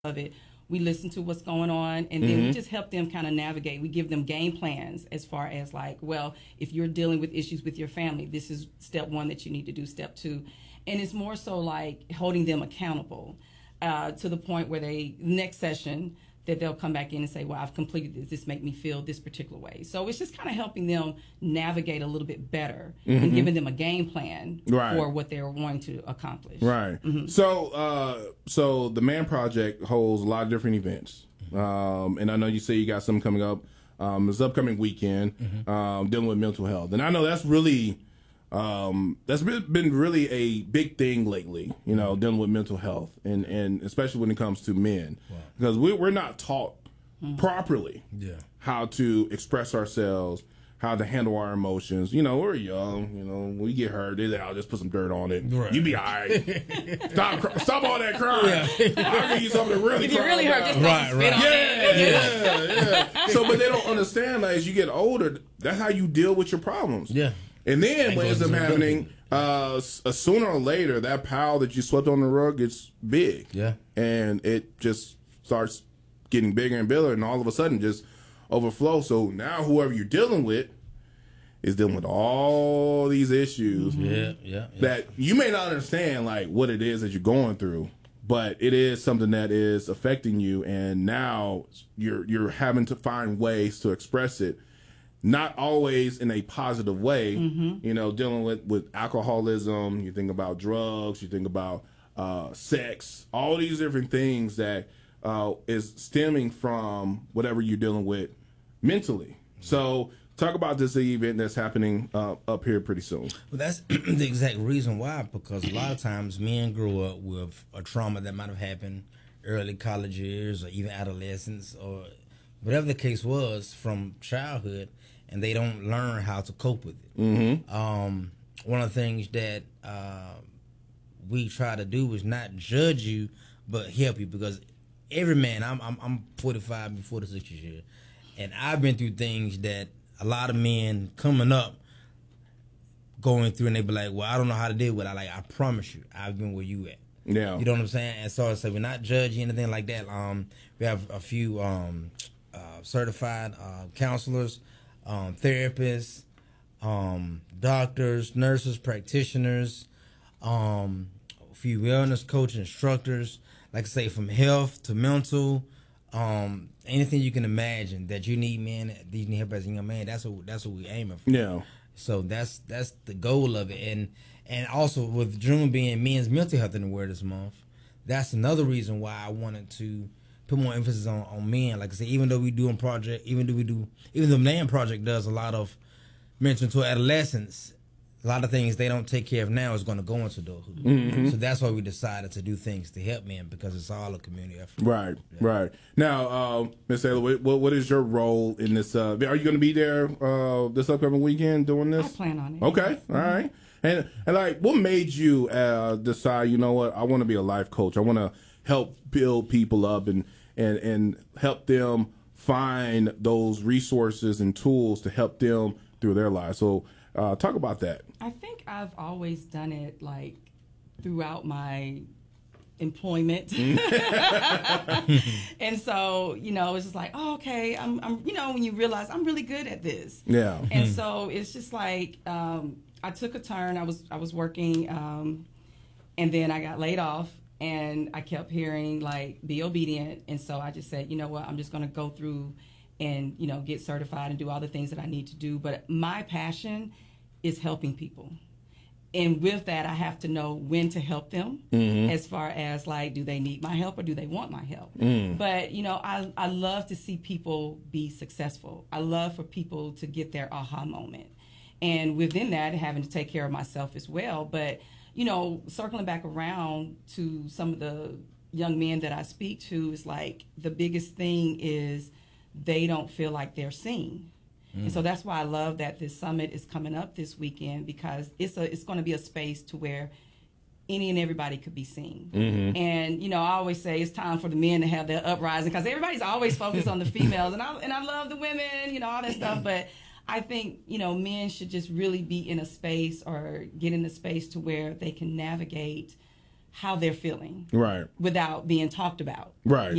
of it. We listen to what's going on, and then we just help them kind of navigate. We give them game plans as far as like, well, if you're dealing with issues with your family, this is step one that you need to do, step two. And it's more so like holding them accountable to the point where next session, that they'll come back in and say, well, I've completed this. This make me feel this particular way. So it's just kind of helping them navigate a little bit better and giving them a game plan for what they're wanting to accomplish. Right. So the Man Project holds a lot of different events. And I know you say you got something coming up this upcoming weekend dealing with mental health. And I know that's really that's been really a big thing lately, you know, dealing with mental health, and especially when it comes to men, because we're not taught properly how to express ourselves, how to handle our emotions. You know, we're young, you know, when we get hurt, they're like, I'll just put some dirt on it. Right. You be all right. Stop all that crying. I'll give you something to really cry. If you really hurt, just spit on it. Yeah. So, but they don't understand, like, as you get older, that's how you deal with your problems. Yeah. And then what ends up happening, sooner or later, that pile that you swept on the rug gets big. Yeah. And it just starts getting bigger and bigger, and all of a sudden just overflow. So now whoever you're dealing with is dealing with all these issues that you may not understand, like, what it is that you're going through, but it is something that is affecting you, and now you're having to find ways to express it. Not always in a positive way, you know, dealing with alcoholism, you think about drugs, you think about sex, all these different things that is stemming from whatever you're dealing with mentally. So talk about this event that's happening up here pretty soon. Well, that's the exact reason why, because a lot of times men grow up with a trauma that might have happened early college years or even adolescence or whatever the case was from childhood, and they don't learn how to cope with it. One of the things that we try to do is not judge you, but help you, because every man, I'm 45 and 46 years here, and I've been through things that a lot of men coming up going through, and they be like, well, I don't know how to deal with it. I promise you, I've been where you at. Yeah. You know what I'm saying? And so we're not judging anything like that. We have a few certified counselors, therapists, doctors, nurses, practitioners, a few wellness coach instructors, like I say, from health to mental, anything you can imagine that you need, man, that you need help as a young man. That's what we're aiming for. Yeah. So that's the goal of it, and also with June being Men's Mental Health Awareness Month, that's another reason why I wanted to put more emphasis on men. Like I said, even though the Man Project does a lot of mental to adolescents, a lot of things they don't take care of now is going to go into adulthood. So that's why we decided to do things to help men, because it's all a community effort. Right, right. Now, Ms. Taylor, what is your role in this? Are you going to be there this upcoming weekend doing this? I plan on it. Okay, all right. And like, what made you decide, you know what, I want to be a life coach. I want to help build people up and help them find those resources and tools to help them through their lives. So talk about that. I think I've always done it, like, throughout my employment. And so, you know, it's just like, oh, okay, I'm you know, when you realize I'm really good at this. Yeah. And so it's just like, I took a turn. I was working, and then I got laid off, and I kept hearing, like, be obedient. And so I just said, you know what, I'm just going to go through and, you know, get certified and do all the things that I need to do. But my passion is helping people. And with that, I have to know when to help them, as far as, like, do they need my help or do they want my help? But, you know, I love to see people be successful. I love for people to get their aha moment. And within that, having to take care of myself as well. But, you know, circling back around to some of the young men that I speak to, is like, the biggest thing is they don't feel like they're seen. And so that's why I love that this summit is coming up this weekend, because it's going to be a space to where any and everybody could be seen. And, you know, I always say it's time for the men to have their uprising, because everybody's always focused on the females, and I love the women, you know, all that stuff. But I think, you know, men should just really be in a space, or get in a space to where they can navigate how they're feeling, right, without being talked about, right.